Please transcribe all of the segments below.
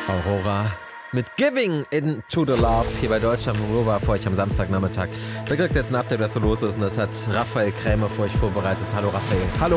Aurora mit Giving Into the Love hier bei Deutschland Nova für euch am Samstagnachmittag. Da kriegt jetzt ein Update, was so los ist, und das hat Raphael Krämer für euch vorbereitet. Hallo Raphael. Hallo.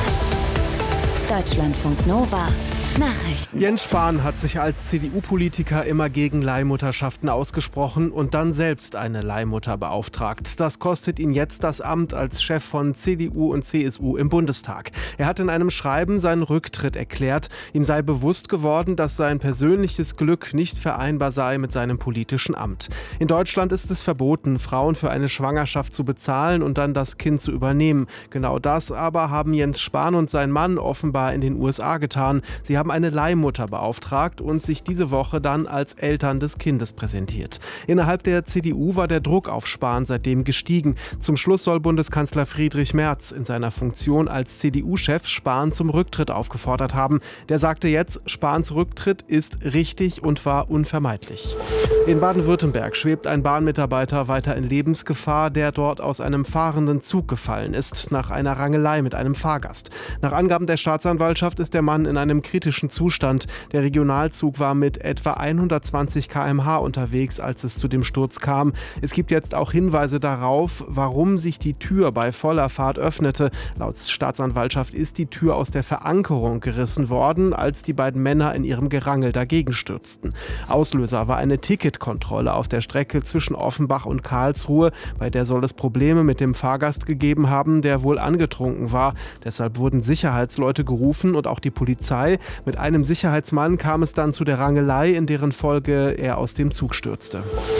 Deutschlandfunk Nova. Nachrichten. Jens Spahn hat sich als CDU-Politiker immer gegen Leihmutterschaften ausgesprochen und dann selbst eine Leihmutter beauftragt. Das kostet ihn jetzt das Amt als Chef von CDU und CSU im Bundestag. Er hat in einem Schreiben seinen Rücktritt erklärt. Ihm sei bewusst geworden, dass sein persönliches Glück nicht vereinbar sei mit seinem politischen Amt. In Deutschland ist es verboten, Frauen für eine Schwangerschaft zu bezahlen und dann das Kind zu übernehmen. Genau das aber haben Jens Spahn und sein Mann offenbar in den USA getan. Sie haben eine Leihmutter beauftragt und sich diese Woche dann als Eltern des Kindes präsentiert. Innerhalb der CDU war der Druck auf Spahn seitdem gestiegen. Zum Schluss soll Bundeskanzler Friedrich Merz in seiner Funktion als CDU-Chef Spahn zum Rücktritt aufgefordert haben. Der sagte jetzt, Spahns Rücktritt ist richtig und war unvermeidlich. In Baden-Württemberg schwebt ein Bahnmitarbeiter weiter in Lebensgefahr, der dort aus einem fahrenden Zug gefallen ist, nach einer Rangelei mit einem Fahrgast. Nach Angaben der Staatsanwaltschaft ist der Mann in einem kritischen Zustand. Der Regionalzug war mit etwa 120 km/h unterwegs, als es zu dem Sturz kam. Es gibt jetzt auch Hinweise darauf, warum sich die Tür bei voller Fahrt öffnete. Laut Staatsanwaltschaft ist die Tür aus der Verankerung gerissen worden, als die beiden Männer in ihrem Gerangel dagegen stürzten. Auslöser war eine Ticketkontrolle auf der Strecke zwischen Offenbach und Karlsruhe. Bei der soll es Probleme mit dem Fahrgast gegeben haben, der wohl angetrunken war. Deshalb wurden Sicherheitsleute gerufen und auch die Polizei. Mit einem Sicherheitsmann kam es dann zu der Rangelei, in deren Folge er aus dem Zug stürzte.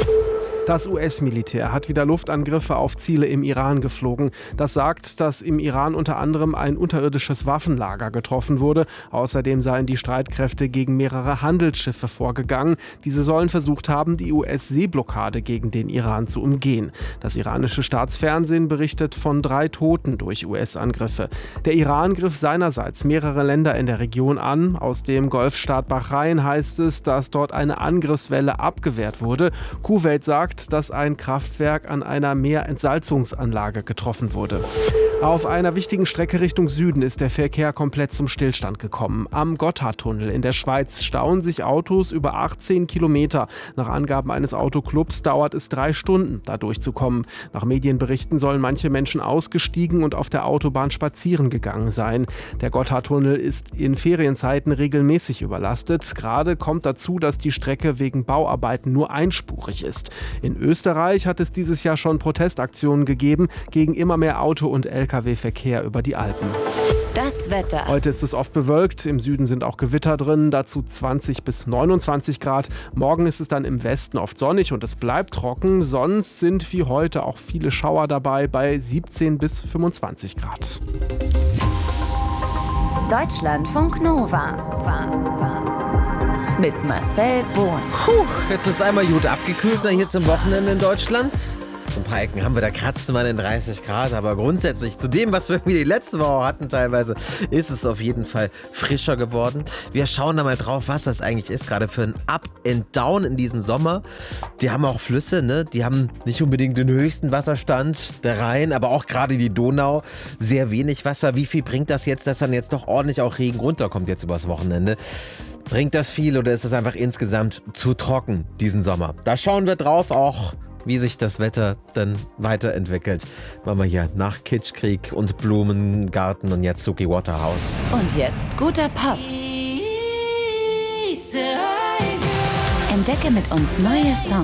Das US-Militär hat wieder Luftangriffe auf Ziele im Iran geflogen. Das sagt, dass im Iran unter anderem ein unterirdisches Waffenlager getroffen wurde. Außerdem seien die Streitkräfte gegen mehrere Handelsschiffe vorgegangen. Diese sollen versucht haben, die US-Seeblockade gegen den Iran zu umgehen. Das iranische Staatsfernsehen berichtet von 3 Toten durch US-Angriffe. Der Iran griff seinerseits mehrere Länder in der Region an. Aus dem Golfstaat Bahrain heißt es, dass dort eine Angriffswelle abgewehrt wurde. Kuwait sagt, dass ein Kraftwerk an einer Meerentsalzungsanlage getroffen wurde. Auf einer wichtigen Strecke Richtung Süden ist der Verkehr komplett zum Stillstand gekommen. Am Gotthardtunnel in der Schweiz stauen sich Autos über 18 Kilometer. Nach Angaben eines Autoclubs dauert es 3 Stunden, da durchzukommen. Nach Medienberichten sollen manche Menschen ausgestiegen und auf der Autobahn spazieren gegangen sein. Der Gotthardtunnel ist in Ferienzeiten regelmäßig überlastet. Gerade kommt dazu, dass die Strecke wegen Bauarbeiten nur einspurig ist. In Österreich hat es dieses Jahr schon Protestaktionen gegeben gegen immer mehr Auto- und Lkw-Verkehr über die Alpen. Das Wetter. Heute ist es oft bewölkt, im Süden sind auch Gewitter drin, dazu 20 bis 29 Grad. Morgen ist es dann im Westen oft sonnig und es bleibt trocken. Sonst sind wie heute auch viele Schauer dabei bei 17 bis 25 Grad. Deutschlandfunk Nova. Mit Marcel Bohn. Jetzt ist einmal gut abgekühlt hier zum Wochenende in Deutschland. Ein paar Ecken haben wir, da kratzen wir in 30 Grad, aber grundsätzlich zu dem, was wir die letzte Woche hatten teilweise, ist es auf jeden Fall frischer geworden. Wir schauen da mal drauf, was das eigentlich ist, gerade für ein Up and Down in diesem Sommer. Die haben auch Flüsse, ne? Die haben nicht unbedingt den höchsten Wasserstand, der Rhein, aber auch gerade die Donau, sehr wenig Wasser. Wie viel bringt das jetzt, dass dann jetzt doch ordentlich auch Regen runterkommt jetzt übers Wochenende? Bringt das viel oder ist es einfach insgesamt zu trocken diesen Sommer? Da schauen wir drauf, auch wie sich das Wetter dann weiterentwickelt. Machen wir hier nach Kitschkrieg und Blumengarten und jetzt Suki Waterhouse. Und jetzt guter Pop. Entdecke mit uns neue Songs.